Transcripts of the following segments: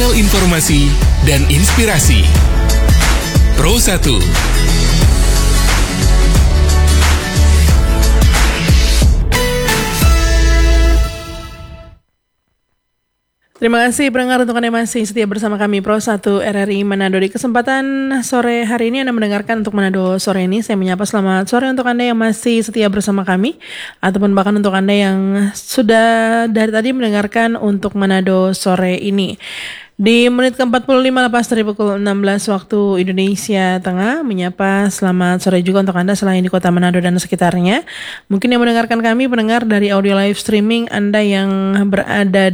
Kanal informasi dan inspirasi. Pro 1. Terima kasih pendengar untuk Anda masih setia bersama kami Pro 1 RRI Manado. Di kesempatan sore hari ini Anda mendengarkan untuk Manado sore ini. Saya menyapa selamat sore untuk Anda yang masih setia bersama kami, ataupun bahkan untuk Anda yang sudah dari tadi mendengarkan untuk Manado sore ini. Di menit ke-45 lepas dari pukul 16 waktu Indonesia Tengah, menyapa selamat sore juga untuk Anda selain di kota Manado dan sekitarnya. Mungkin yang mendengarkan kami pendengar dari audio live streaming, Anda yang berada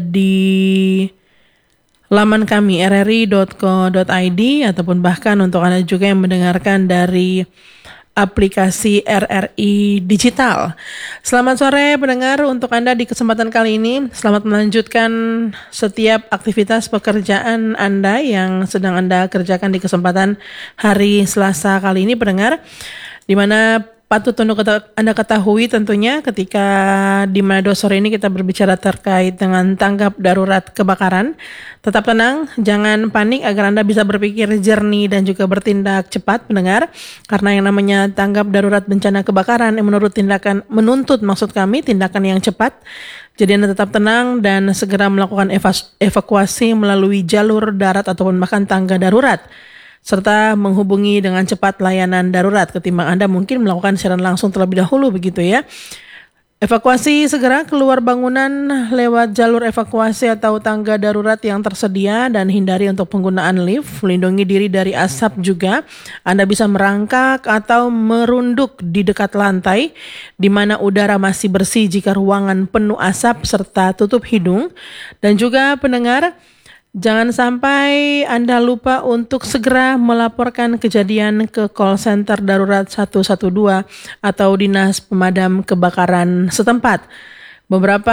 di laman kami rri.co.id, ataupun bahkan untuk Anda juga yang mendengarkan dari aplikasi RRI Digital. Selamat sore pendengar untuk Anda di kesempatan kali ini. Selamat melanjutkan setiap aktivitas pekerjaan Anda yang sedang Anda kerjakan di kesempatan hari Selasa kali ini pendengar, di mana patut untuk Anda ketahui tentunya ketika di Manado sore ini kita berbicara terkait dengan tanggap darurat kebakaran. Tetap tenang, jangan panik agar Anda bisa berpikir jernih dan juga bertindak cepat pendengar. Karena yang namanya tanggap darurat bencana kebakaran yang menuntut tindakan yang cepat. Jadi Anda tetap tenang dan segera melakukan evakuasi melalui jalur darat ataupun bahkan tangga darurat, serta menghubungi dengan cepat layanan darurat ketimbang Anda mungkin melakukan siaran langsung terlebih dahulu begitu ya. Evakuasi segera keluar bangunan lewat jalur evakuasi atau tangga darurat yang tersedia dan hindari untuk penggunaan lift. Lindungi diri dari asap juga. Anda bisa merangkak atau merunduk di dekat lantai di mana udara masih bersih jika ruangan penuh asap, serta tutup hidung. Dan juga pendengar, jangan sampai Anda lupa untuk segera melaporkan kejadian ke call center darurat 112 atau dinas pemadam kebakaran setempat. Beberapa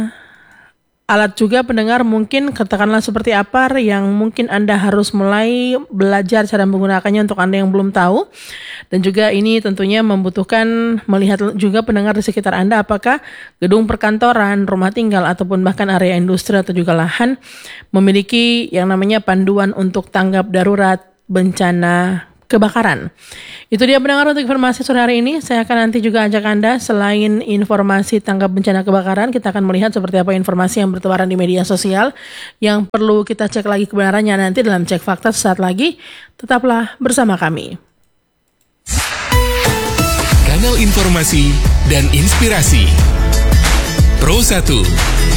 alat juga pendengar mungkin katakanlah seperti apa yang mungkin Anda harus mulai belajar cara menggunakannya untuk Anda yang belum tahu. Dan juga ini tentunya membutuhkan melihat juga pendengar di sekitar Anda apakah gedung perkantoran, rumah tinggal ataupun bahkan area industri atau juga lahan memiliki yang namanya panduan untuk tanggap darurat bencana kebakaran. Itu dia pendengar untuk informasi sore hari ini. Saya akan nanti juga ajak Anda selain informasi tanggap bencana kebakaran, kita akan melihat seperti apa informasi yang bertebaran di media sosial yang perlu kita cek lagi kebenarannya nanti dalam cek fakta sesaat lagi. Tetaplah bersama kami. Kanal informasi dan inspirasi Pro 1